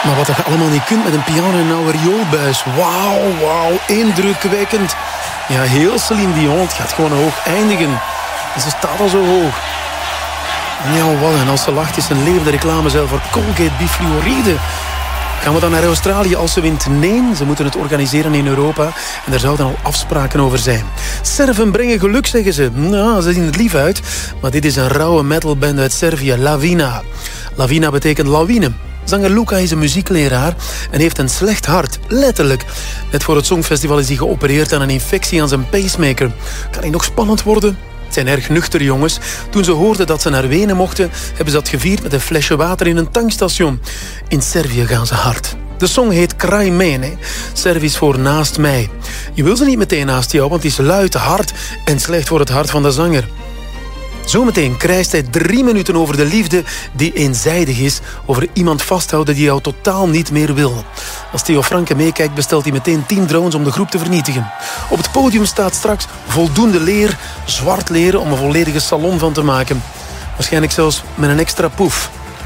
Maar wat je allemaal niet kunt met een piano en een oude rioolbuis. Wauw, indrukwekkend. Ja, heel Céline Dion, het gaat gewoon hoog eindigen. En ze staat al zo hoog. Ja, wat, en als ze lacht is een levende reclame zelf voor Colgate bifluoride. Gaan we dan naar Australië als ze wint? Nee, ze moeten het organiseren in Europa. En daar zouden al afspraken over zijn. Serven brengen geluk, zeggen ze. Nou, ze zien het lief uit. Maar dit is een rauwe metalband uit Servië, Lavina. Lavina betekent lawine. Zanger Luca is een muziekleraar en heeft een slecht hart. Letterlijk. Net voor het Songfestival is hij geopereerd aan een infectie aan zijn pacemaker. Kan hij nog spannend worden? Het zijn erg nuchtere jongens. Toen ze hoorden dat ze naar Wenen mochten, hebben ze dat gevierd met een flesje water in een tankstation. In Servië gaan ze hard. De song heet Kraj mene, Servisch voor naast mij. Je wil ze niet meteen naast jou, want die is luid, hard en slecht voor het hart van de zanger. Zometeen krijst hij 3 minuten over de liefde die eenzijdig is, over iemand vasthouden die jou totaal niet meer wil. Als Theo Franke meekijkt, bestelt hij meteen 10 drones om de groep te vernietigen. Op het podium staat straks voldoende leer, zwart leren om een volledige salon van te maken. Waarschijnlijk zelfs met een extra poef.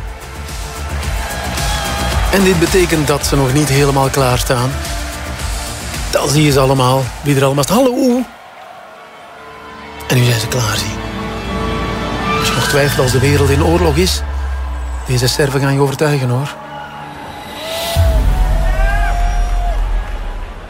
En dit betekent dat ze nog niet helemaal klaarstaan. Dan zie je ze allemaal, wie er allemaal staat. Hallo! En nu zijn ze klaar, zie. Als je nog twijfelt als de wereld in oorlog is, deze Serven gaan je overtuigen, hoor.